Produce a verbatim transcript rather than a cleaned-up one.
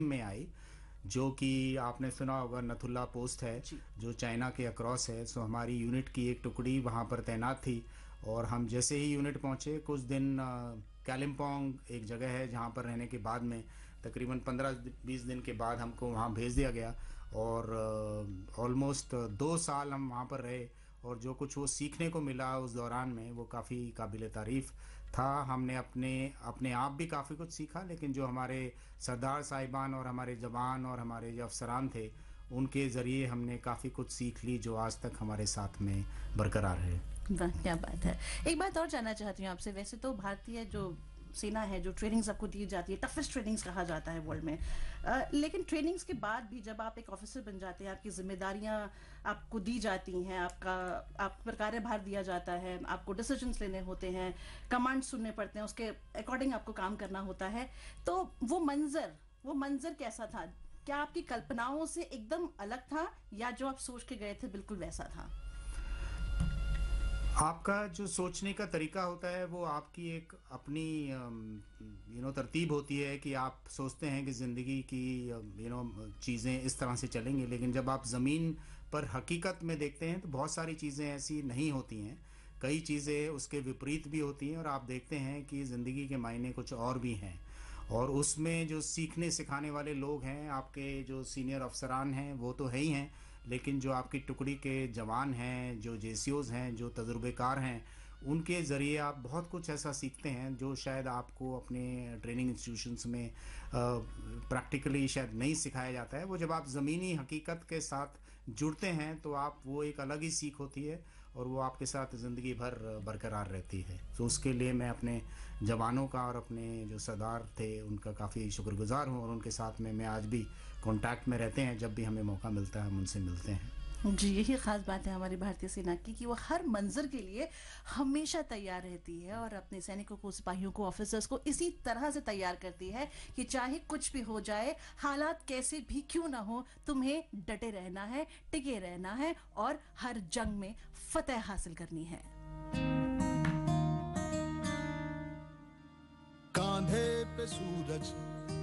में आई, जो कि आपने सुना होगा नथुला पोस्ट है, जी। जो चाइना के अक्रॉस है। सो हमारी यूनिट की एक टुकड़ी वहाँ पर तैनात थी और हम जैसे ही यूनिट पहुँचे कुछ दिन कालिम्पोंग एक जगह है जहाँ पर रहने के बाद में तकरीबन पंद्रह बीस दिन के बाद हमको वहाँ भेज दिया गया और ऑलमोस्ट दो साल हम वहाँ पर रहे और जो कुछ वो सीखने को मिला उस दौरान में वो काफ़ी काबिल तारीफ़ था। हमने अपने अपने आप भी काफ़ी कुछ सीखा, लेकिन जो हमारे सरदार साहिबान और हमारे जवान और हमारे जो अफसरान थे उनके ज़रिए हमने काफ़ी कुछ सीख ली जो आज तक हमारे साथ में बरकरार है। वाह, क्या बात है। एक बात और जानना चाहती हूँ आपसे, वैसे तो भारतीय जो सेना है, जो ट्रेनिंग्स आपको दी जाती है, टफेस्ट ट्रेनिंग्स कहा जाता है वर्ल्ड में, आ, लेकिन ट्रेनिंग्स के बाद भी जब आप एक ऑफिसर बन जाते हैं, आपकी जिम्मेदारियां आपको दी जाती हैं, आपका आप पर कार्यभार दिया जाता है, आपको डिसीजंस लेने होते हैं, कमांड सुनने पड़ते हैं, उसके अकॉर्डिंग आपको काम करना होता है, तो वो मंजर वो मंजर कैसा था? क्या आपकी कल्पनाओं से एकदम अलग था या जो आप सोच के गए थे बिल्कुल वैसा था? आपका जो सोचने का तरीका होता है वो आपकी एक अपनी यू नो तरतीब होती है कि आप सोचते हैं कि ज़िंदगी की यू नो चीज़ें इस तरह से चलेंगी, लेकिन जब आप ज़मीन पर हकीकत में देखते हैं तो बहुत सारी चीज़ें ऐसी नहीं होती हैं। कई चीज़ें उसके विपरीत भी होती हैं और आप देखते हैं कि ज़िंदगी के मायने कुछ और भी हैं और उसमें जो सीखने सिखाने वाले लोग हैं, आपके जो सीनियर अफसरान हैं वो तो है ही हैं, लेकिन जो आपकी टुकड़ी के जवान हैं, जो जेसीओज़ हैं, जो तजुर्बेकार हैं, उनके ज़रिए आप बहुत कुछ ऐसा सीखते हैं जो शायद आपको अपने ट्रेनिंग इंस्टीट्यूशंस में प्रैक्टिकली शायद नहीं सिखाया जाता है। वो जब आप ज़मीनी हकीकत के साथ जुड़ते हैं तो आप वो एक अलग ही सीख होती है और वो आपके साथ ज़िंदगी भर बरकरार रहती है। तो उसके लिए मैं अपने जवानों का और अपने जो सरदार थे उनका काफ़ी शुक्रगुज़ार हूँ और उनके साथ में मैं आज भी कॉन्टैक्ट में रहते हैं। जब भी हमें मौका मिलता है हम उनसे मिलते हैं। जी, यही ख़ास बात है हमारी भारतीय सेना की कि वो हर मंज़र के लिए हमेशा तैयार रहती है और अपने सैनिकों को, सिपाहियों को, ऑफिसर्स को इसी तरह से तैयार करती है कि चाहे कुछ भी हो जाए, हालात कैसे भी क्यों ना हो, तुम्हें डटे रहना है, टिके रहना है और हर जंग में फतह हासिल करनी है। कांधे पे सूरज